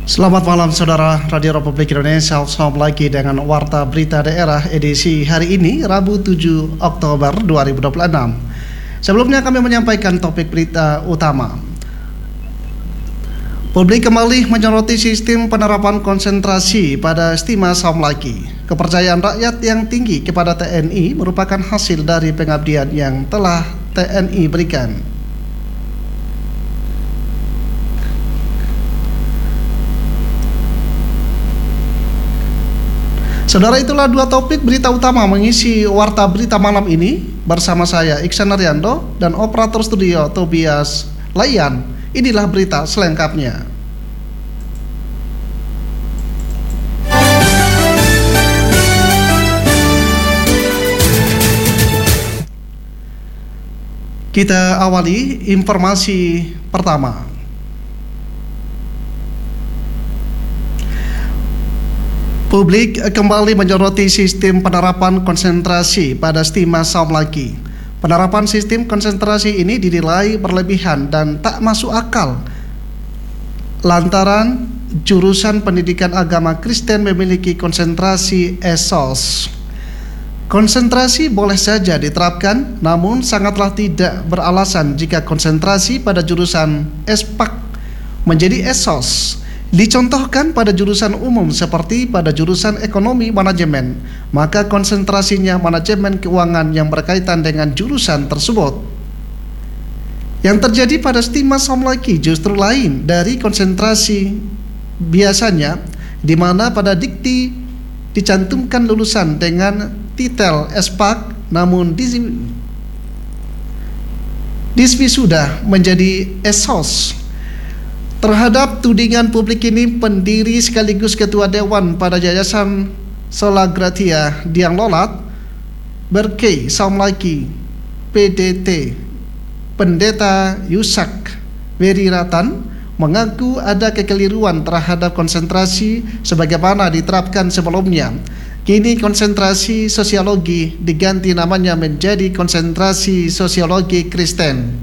Selamat malam saudara Radio Republik Indonesia. Selamat lagi dengan Warta Berita Daerah edisi hari ini Rabu 7 Oktober 2026. Sebelumnya kami menyampaikan topik berita utama. Publik kembali menyoroti sistem penerapan konsentrasi pada Stima Saumlaki. Kepercayaan rakyat yang tinggi kepada TNI merupakan hasil dari pengabdian yang telah TNI berikan. Saudara, itulah dua topik berita utama mengisi Warta Berita malam ini bersama saya Iksan Ariando dan operator studio Tobias Layan. Inilah berita selengkapnya. Kita awali informasi pertama. Publik kembali menyoroti sistem penerapan konsentrasi pada Stima Saumlaki. Penerapan sistem konsentrasi ini dinilai berlebihan dan tak masuk akal lantaran jurusan pendidikan agama Kristen memiliki konsentrasi ESOS. Konsentrasi boleh saja diterapkan, namun sangatlah tidak beralasan jika konsentrasi pada jurusan ESPAK menjadi ESOS. Dicontohkan pada jurusan umum seperti pada jurusan ekonomi manajemen, maka konsentrasinya manajemen keuangan yang berkaitan dengan jurusan tersebut. Yang terjadi pada Stima Saumlaki justru lain dari konsentrasi biasanya, di mana pada dikti dicantumkan lulusan dengan titel ESPAK, namun diswisuda menjadi ESOS. Terhadap tudingan publik ini, pendiri sekaligus ketua dewan pada Yayasan Sola Gratia Diang Lolat Berkei Saumlaki PDT Pendeta Yusak Weriratan mengaku ada kekeliruan terhadap konsentrasi sebagaimana diterapkan sebelumnya. Kini konsentrasi sosiologi diganti namanya menjadi konsentrasi sosiologi Kristen.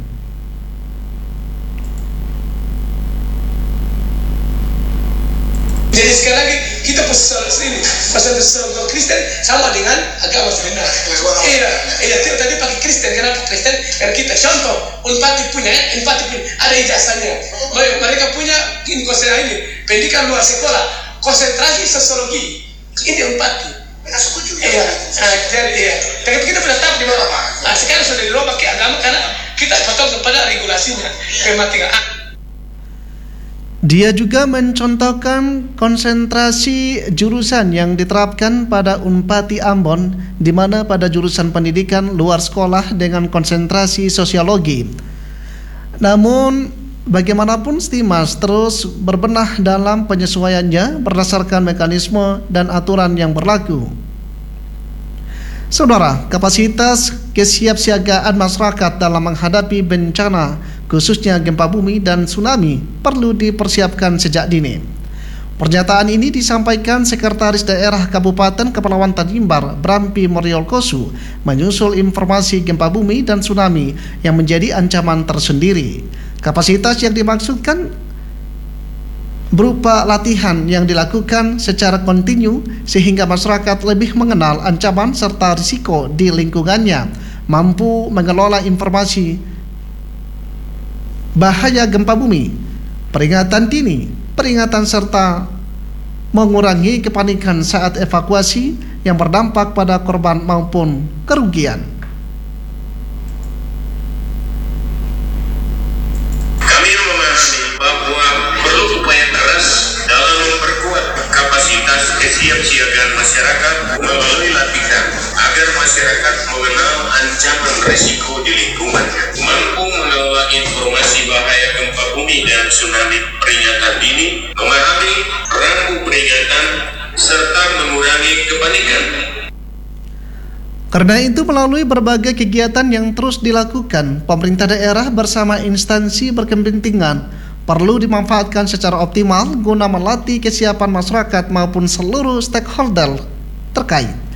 Jadi sekali lagi kita pasal Kristen sama dengan agama sebenar. Iya, tadi pakai Kristen. Kenapa Kristen? Karena kita contoh Unpati punya ada ijazahnya. Mereka punya ini konsentrasi ini pendidikan luar sekolah, konsentrasi sosiologi. Ini Unpati. Iya. Tapi kita sudah tahu di bawah. Sekarang sudah dirubah ke agama karena kita potong kepada regulasinya. Kematian. Dia juga mencontohkan konsentrasi jurusan yang diterapkan pada Unpati Ambon, di mana pada jurusan pendidikan luar sekolah dengan konsentrasi sosiologi. Namun, bagaimanapun Stimas terus berbenah dalam penyesuaiannya berdasarkan mekanisme dan aturan yang berlaku. Saudara, kapasitas kesiapsiagaan masyarakat dalam menghadapi bencana, khususnya gempa bumi dan tsunami, perlu dipersiapkan sejak dini. Pernyataan ini disampaikan Sekretaris Daerah Kabupaten Kepulauan Tanimbar, Brampi Moriolkosu, menyusul informasi gempa bumi dan tsunami yang menjadi ancaman tersendiri. Kapasitas yang dimaksudkan berupa latihan yang dilakukan secara kontinu sehingga masyarakat lebih mengenal ancaman serta risiko di lingkungannya, mampu mengelola informasi bahaya gempa bumi, peringatan dini, peringatan serta mengurangi kepanikan saat evakuasi yang berdampak pada korban maupun kerugian. Kami memahami bahwa perlu upaya keras dalam memperkuat kapasitas kesiapsiagaan masyarakat melalui latihan agar masyarakat mengenal ancaman risiko di lingkungannya, mampu mengelola informasi bahaya gempa bumi dan tsunami peringatan dini, memahami rambu peringatan, serta mengurangi kepanikan. Karena itu, melalui berbagai kegiatan yang terus dilakukan, pemerintah daerah bersama instansi berkepentingan perlu dimanfaatkan secara optimal guna melatih kesiapan masyarakat maupun seluruh stakeholder terkait.